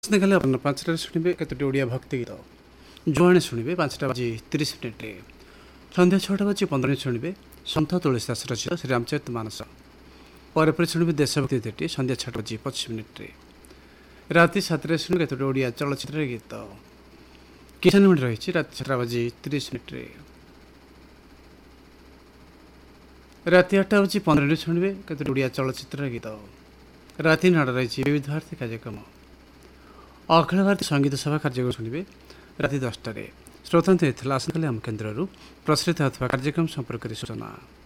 ଗଲେ ଆପଣ 5টাରେ ଶୁଣିବେ କେତୋଟି ଓଡ଼ିଆ ଭକ୍ତି ଗୀତ। ଜୁଆଣେ ଶୁଣିବେ 5ଟା ବାଜି 30 ମିନିଟ୍ରେ। ସନ୍ଧ୍ୟା 6ଟା ବାଜି 15 ମିନିଟ୍ ଶୁଣିବେ ସନ୍ଥ ତୁଳସୀଦାସ ରଚିତ ଶ୍ରୀ ରାମଚରିତ ମାନସ। ପରେ ପରେ ଶୁଣିବେ ଦେଶଭକ୍ତି ଗୀତଟି ସନ୍ଧ୍ୟା 6ଟା ବାଜି 25 ମିନିଟ୍ରେ। ରାତି 7ଟାରେ ଶୁଣିବେ କେତୋଟି ଓଡ଼ିଆ ଚଳଚ୍ଚିତ୍ରରେ ଗୀତ। କିଷାନ ମିନିଟ୍ ରହିଛି ରାତି 7ଟା ବାଜି 30 ମିନିଟ୍ରେ। ରାତି 8ଟା ବାଜି 15 ମିନିଟ୍ ଶୁଣିବେ କେତୋଟି ଓଡ଼ିଆ ଚଳଚ୍ଚିତ୍ରରେ ଗୀତ। ରାତି 9ଟା ରହିଛି ବିବିଧ ଭାରତୀ କାର୍ଯ୍ୟକ୍ରମ। ଅଖିଳ ଭାରତୀୟ ସଙ୍ଗୀତ ସଭା କାର୍ଯ୍ୟକ୍ରମ ଶୁଣିବେ ରାତି 10ଟାରେ। ଶ୍ରୋତାନ୍ତ ହେଇଥିଲା ଆସନ୍ତାକାଲି ଆମ କେନ୍ଦ୍ରରୁ ପ୍ରସାରିତ ହେଉଥିବା କାର୍ଯ୍ୟକ୍ରମ ସମ୍ପର୍କରେ ସୂଚନା।